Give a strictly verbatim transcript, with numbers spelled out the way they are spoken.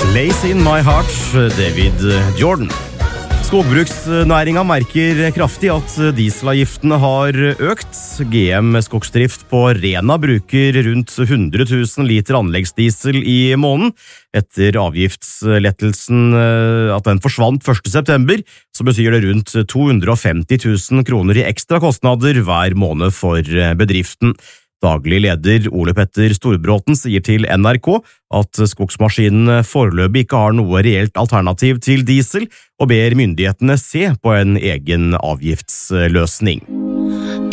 Lace in my heart, David Jordan. Skogbruksnæringa merker kraftig at dieselavgiftene har økt. G M Skogsdrift på Rena bruker rundt hundre tusen liter anleggsdiesel i måneden. Etter avgiftslettelsen at den forsvant første september, så betyr det rundt to hundre og femti tusen kroner i ekstra kostnader hver måned for bedriften. Daglig leder Ole Petter Storbråten sier til N R K at skogsmaskinene foreløpig ikke har noe reelt alternativ til diesel, og ber myndighetene se på en egen avgiftsløsning.